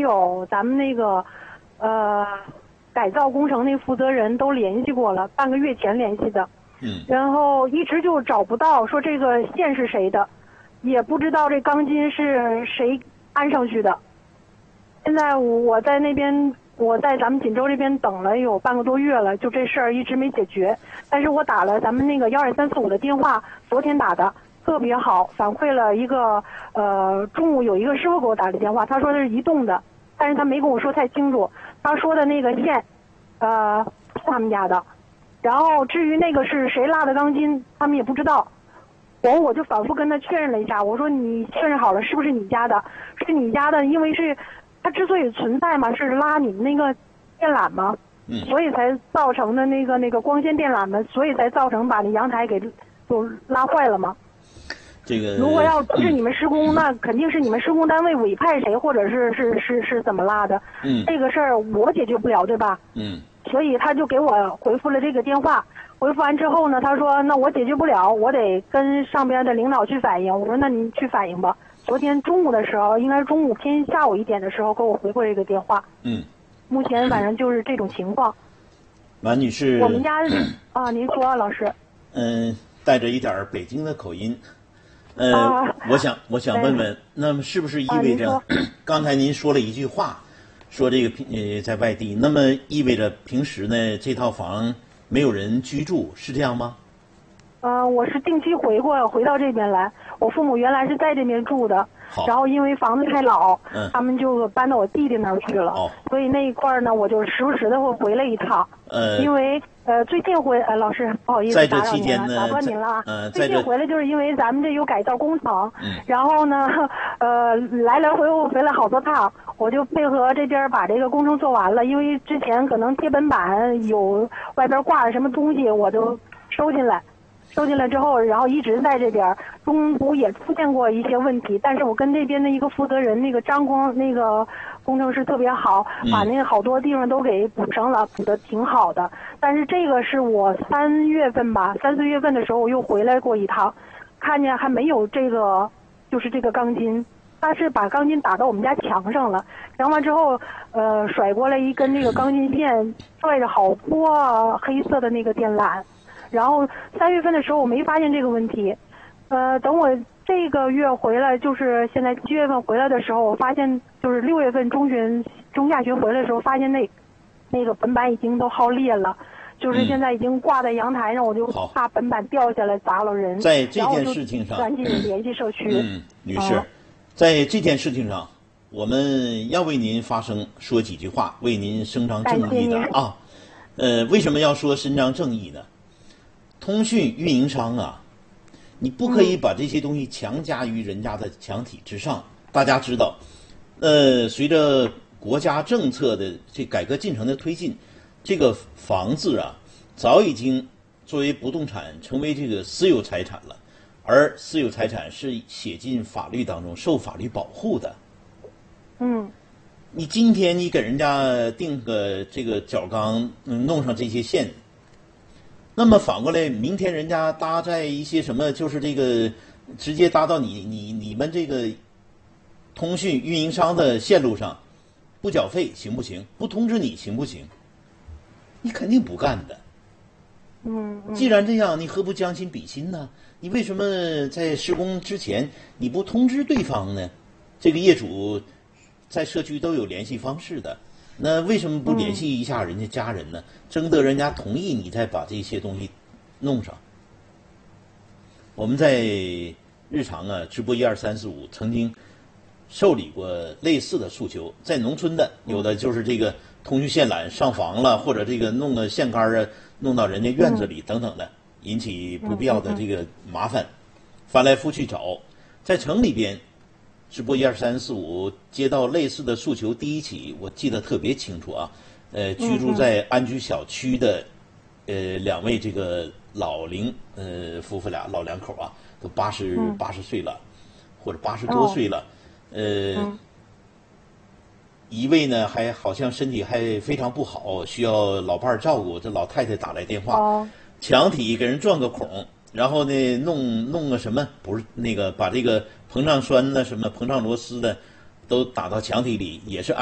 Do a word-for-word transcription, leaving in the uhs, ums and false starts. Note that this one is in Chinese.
有咱们那个呃改造工程那负责人都联系过了，半个月前联系的。 嗯。 然后一直就找不到说这个线是谁的，也不知道这钢筋是谁安上去的。现在我在那边，我在咱们锦州这边等了有半个多月了，就这事儿一直没解决。但是我打了咱们那个幺二三四五的电话，昨天打的特别好，反馈了一个呃中午有一个师傅给我打的电话，他说的是移动的，但是他没跟我说太清楚，他说的那个线，呃他们家的。然后至于那个是谁拉的钢筋，他们也不知道。我我就反复跟他确认了一下，我说你确认好了是不是你家的？是你家的，因为是它之所以存在嘛，是拉你们那个电缆嘛， 嗯， 所以才造成的那个那个光纤电缆嘛，所以才造成把那阳台给就拉坏了嘛。 这个如果要不是你们施工，嗯、那肯定是你们施工单位委派谁，或者是是是是怎么拉的？ 嗯， 这个事儿我解决不了，对吧？ 嗯。 所以他就给我回复了这个电话，回复完之后呢，他说那我解决不了，我得跟上边的领导去反映。我说那您去反映吧。昨天中午的时候，应该是中午偏下午一点的时候给我回过这个电话。 嗯， 目前反正就是这种情况。 马女士， 我们家啊，您说老师。 嗯，带着一点北京的口音。呃， 啊、 我想我想问问，那么是不是意味着、啊、刚才您说了一句话？说这个呃在外地，那么意味着平时呢这套房没有人居住，是这样吗？ 呃，我是定期回过回到这边来，我父母原来是在这边住的，然后因为房子太老， 嗯， 他们就搬到我弟弟那儿去了， 哦， 所以那一块呢，我就时不时的会回来一趟， 呃， 因为呃最近回呃老师不好意思打扰您了，打断您了啊， 呃， 最近回来就是因为咱们这有改造工程， 嗯， 然后呢，呃来来回回回来好多趟。我就配合这边把这个工程做完了，因为之前可能贴本板有外边挂的什么东西，我就收进来，收进来之后，然后一直在这边，中途也出现过一些问题，但是我跟这边的一个负责人，那个张工那个工程师特别好，把那个好多地方都给补上了，补的挺好的。但是这个是我三月份吧，三四月份的时候我又回来过一趟，看见还没有这个，就是这个钢筋。他是把钢筋打到我们家墙上了，墙完之后，呃，甩过来一根那个钢筋线，拽着好多黑色的那个电缆。然后三月份的时候我没发现这个问题，呃，等我这个月回来，就是现在七月份回来的时候，我发现就是六月份中旬中下旬回来的时候，发现那那个本板已经都耗裂了。就是现在已经挂在阳台上，我就怕本板掉下来砸了人。 在这件事情上， 赶紧联系社区。 嗯，女士。啊，在这件事情上，我们要为您发声，说几句话，为您伸张正义的啊。呃，为什么要说伸张正义呢？通讯运营商啊，你不可以把这些东西强加于人家的墙体之上。嗯，大家知道，呃，随着国家政策的这改革进程的推进，这个房子啊，早已经作为不动产成为这个私有财产了。而私有财产是写进法律当中，受法律保护的。 嗯， 你今天你给人家定个这个角钢，嗯，弄上这些线，那么反过来，明天人家搭在一些什么，就是这个直接搭到你你你们这个通讯运营商的线路上，不缴费行不行？不通知你行不行？你肯定不干的。 嗯， 既然这样，你何不将心比心呢？你为什么在施工之前你不通知对方呢？这个业主在社区都有联系方式的，那为什么不联系一下人家家人呢？征得人家同意，你再把这些东西弄上。我们在日常啊直播一二三四五曾经受理过类似的诉求，在农村的有的就是这个通讯线缆上房了，或者这个弄个线杆啊弄到人家院子里等等的，引起不必要的这个麻烦，翻来覆去找。在城里边直播一二三四五接到类似的诉求，第一起我记得特别清楚啊，呃，居住在安居小区的呃两位这个老龄呃夫妇俩老两口啊，都八十八十岁了，或者八十多岁了，呃。一位呢还好像身体还非常不好，需要老伴儿照顾。这老太太打来电话， 哦、 墙体给人钻个孔，然后呢弄弄个什么，不是那个把这个膨胀栓的什么膨胀螺丝的都打到墙体里，也是